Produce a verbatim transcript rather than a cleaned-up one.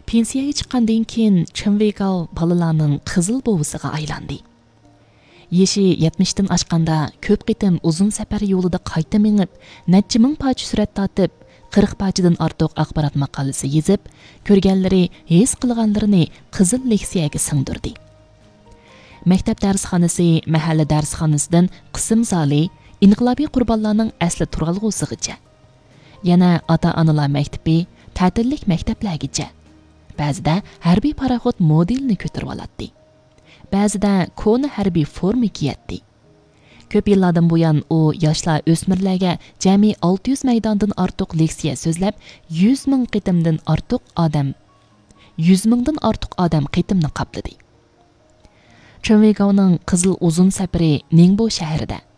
Pensiyaga chiqqandan keyin Chunveygao balalarning qizil bovisiga aylandi. Yeshi yetmishdan oshganda ko'p qitim uzun safar yo'lida qayta mengib, necha ming poch surat tortib, qirq pochdan ortiq axborot maqolasi yozib, ko'rganlari, his qilganlarini qizil leksiyaga singdirdi. Maktab darsxonasi, mahalla darsxonasidan qism zali, inqilobiy qurbonlarning asli turg'alg'usigacha. Yana ota-onalar maktabi, ta'tillik maktablargacha. Ba'zida harbiy paraxod modelini ko'tarib oladi. Ba'zida koni harbiy forma kiyadi. Ko'p yillardan buyon u yoshlar o'smirlarga jami olti yuz maydondan ortiq leksiya so'zlab, yuz ming qitimdan ortiq odam, yuz mingdan ortiq odam qitimni qopladi. Chunveygaoning qizil uzun safari Ningbo shahrida